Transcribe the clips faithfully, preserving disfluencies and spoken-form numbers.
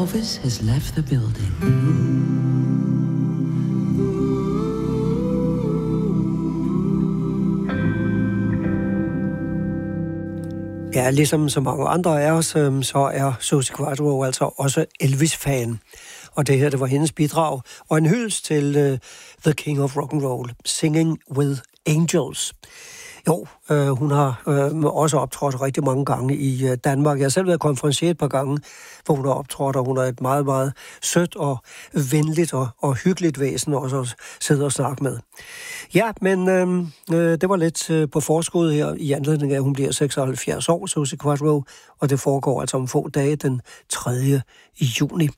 Elvis has left the building. Ja, ligesom så mange andre af os, så er Suzi Quatro altså også Elvis-fan. Og det her, det var hendes bidrag. Og en hyldest til uh, The King of Rock and Roll, Singing with Angels. Jo, øh, hun har øh, også optrådt rigtig mange gange i øh, Danmark. Jeg har selv været konferencieret et par gange, hvor hun har optrådt, og hun er et meget, meget sødt og venligt og, og hyggeligt væsen også at sidde og snakke med. Ja, men øh, øh, det var lidt øh, på forskud her i anledning af, at hun bliver seksoghalvfjerds år, Suzi Quatro, og det foregår altså om få dage den tredje juni.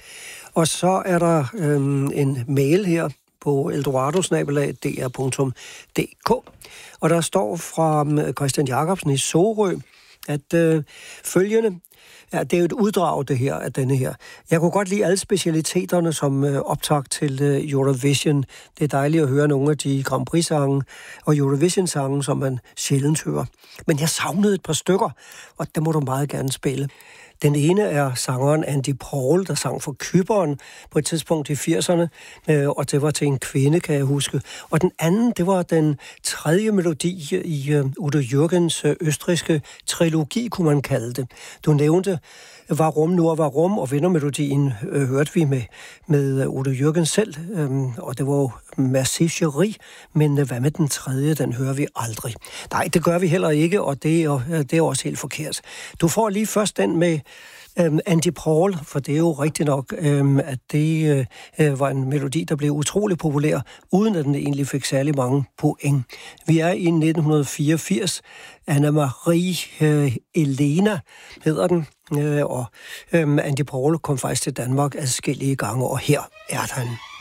Og så er der øh, en mail her på eldorado snabel-a d r punktum d k. Og der står fra Christian Jacobsen i Sorø, at øh, følgende, ja, det er jo et uddrag det her af denne her. Jeg kunne godt lide alle specialiteterne som øh, optakt til øh, Eurovision. Det er dejligt at høre nogle af de Grand Prix-sange og Eurovision-sange, som man sjældent hører. Men jeg savnede et par stykker, og det må du meget gerne spille. Den ene er sangeren Andy Paul, der sang for Cypern på et tidspunkt i firserne, øh, og det var til en kvinde, kan jeg huske. Og den anden, det var den tredje melodi i øh, Udo Jürgens øh, østrigske trilogi, kunne man kalde det. Du nævnte Varum nur Varum, og vindermelodien øh, hørte vi med, med Udo Jürgens selv, øh, og det var jo Merci Chérie, men øh, hvad med den tredje, den hører vi aldrig. Nej, det gør vi heller ikke, og det er, øh, det er også helt forkert. Du får lige først den med Um, Andy Paul, for det er jo rigtigt nok, um, at det uh, var en melodi, der blev utrolig populær, uden at den egentlig fik særlig mange point. Vi er i nitten fireogfirs. Anna-Marie uh, Elena hedder den, uh, og um, Andy Paul kom faktisk til Danmark adskillige gange, og her er den.